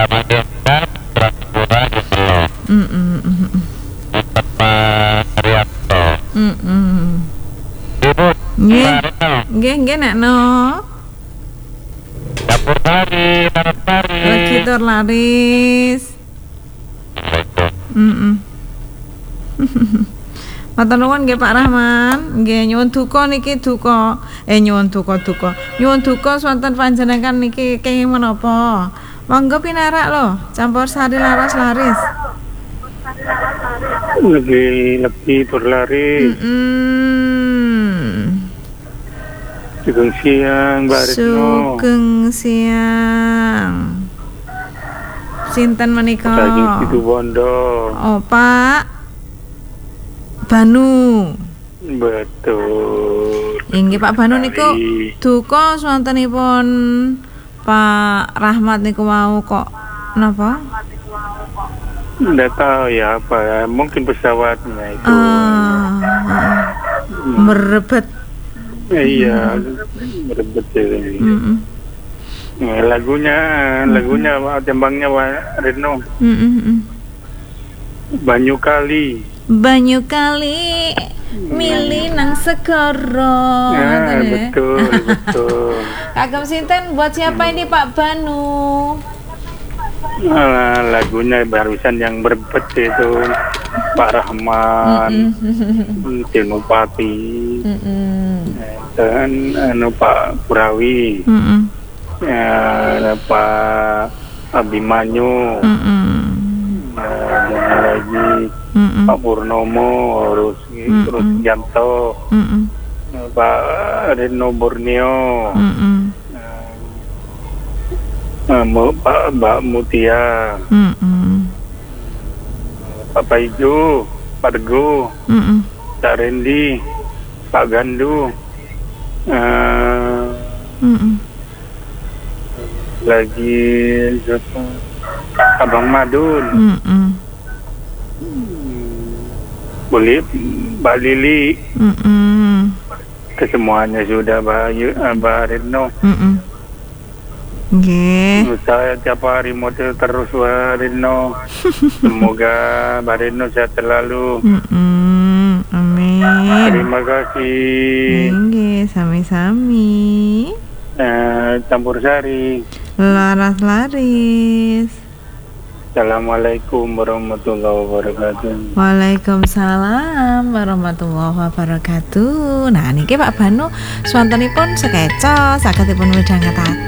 Mandikan Prapura gitu loh. Pak Rianto. Ibu Nggih nek no. Dapur Sari, Tarup Sari. Lagi tur laris. Matur nuwun nggih Pak Rahman. Nggih nyuwun duka niki duka. Nyuwun duka. Nyuwun duka swanten panjenengan niki kenging menapa? Monggo pinarak lho, campur sari laras laris. Lebih berlari. Sugeng siang, Mbak Retno. Sugeng siang. Sinten menika? Saking Situ Bondo. Oh, Pak Banu. Betul. Inggih Pak Banu niku duka swantenipun Pak Rahmat niku mau kok napa? Nggak tahu ya apa ya, mungkin pesawatnya itu merebet. Iya, merebet ya. Lagunya tembangnya Pak Retno. Banyu kali mili nang segara. Betul. Kagem sinten buat siapa ini Pak Banu? Lagunya barusan yang berbet itu Pak Rahman, Tinupati, dan Pak Purawi, Pak Abimanyu, dan lagi Pak Purnomo, terus Janto, Pak Reno Borneo, Mbak Mutia, Pak Paijo, Pak Teguh, Pak Rendi, Pak Gandu, lagi Abang Madun, boleh Mbak Lili, kesemuanya sudah Mbak Retno. Saya tiap hari motor terus Mbak Retno. Semoga Mbak Retno sehat selalu. Amin. Terima kasih. Nggih, sami-sami. Campur sari. Laras laris. Assalamualaikum warahmatullahi wabarakatuh. Waalaikumsalam warahmatullahi wabarakatuh. Nah niki Pak Banu swantenipun sekeca saged dipun midhangetaken.